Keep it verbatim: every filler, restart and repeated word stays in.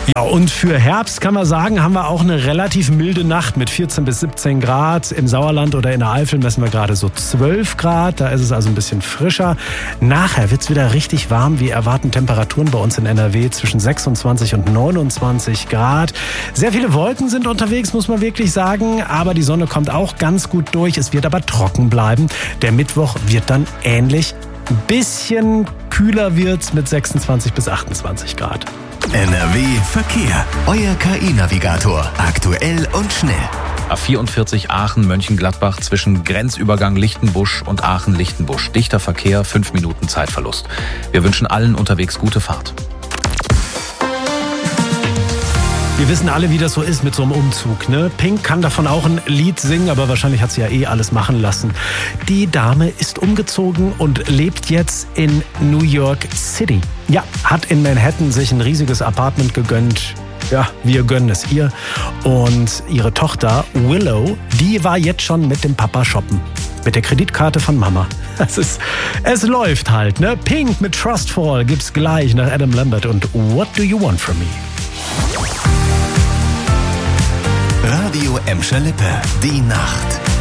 Ja, und für Herbst kann man sagen, haben wir auch eine relativ milde Nacht mit vierzehn bis siebzehn Grad. Im Sauerland oder in der Eifel messen wir gerade so zwölf Grad. Da ist es also ein bisschen frischer. Nachher wird es wieder richtig warm. Wir erwarten Temperaturen bei uns in N R W zwischen sechsundzwanzig und neunundzwanzig Grad. Sehr viele Wolken sind unterwegs, muss man wirklich sagen. Aber die Sonne kommt auch ganz gut durch. Es wird aber trocken bleiben. Der Mittwoch wird dann ähnlich. Ein bisschen kühler wird's mit sechsundzwanzig bis achtundzwanzig Grad. N R W Verkehr. Euer K I-Navigator. Aktuell und schnell. A vierundvierzig Aachen-Mönchengladbach zwischen Grenzübergang Lichtenbusch und Aachen-Lichtenbusch. Dichter Verkehr, fünf Minuten Zeitverlust. Wir wünschen allen unterwegs gute Fahrt. Wir wissen alle, wie das so ist mit so einem Umzug, ne? Pink kann davon auch ein Lied singen, aber wahrscheinlich hat sie ja eh alles machen lassen. Die Dame ist umgezogen und lebt jetzt in New York City. Ja, hat in Manhattan sich ein riesiges Apartment gegönnt. Ja, wir gönnen es ihr. Und ihre Tochter Willow, die war jetzt schon mit dem Papa shoppen. Mit der Kreditkarte von Mama. Es ist, es läuft halt, ne? Pink mit Trustfall gibt's gleich nach Adam Lambert und What Do You Want From Me? Radio Emscher Lippe. Die Nacht.